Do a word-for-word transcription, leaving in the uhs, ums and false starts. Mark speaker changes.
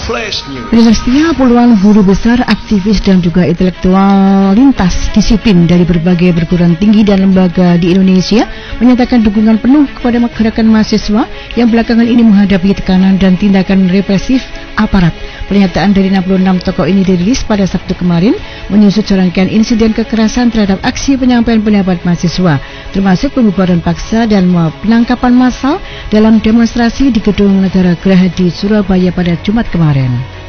Speaker 1: Pemirsa, puluhan guru besar, aktivis dan juga intelektual lintas disiplin dari berbagai perguruan tinggi dan lembaga di Indonesia menyatakan dukungan penuh kepada gerakan mahasiswa yang belakangan ini menghadapi tekanan dan tindakan represif aparat. Pernyataan dari enam puluh enam tokoh ini dirilis pada Sabtu kemarin menyusut serangkaian insiden kekerasan terhadap aksi penyampaian pendapat mahasiswa, termasuk pembubaran paksa dan penangkapan massal dalam demonstrasi di Gedung Negara Geraha di Surabaya pada Jumat kemarin.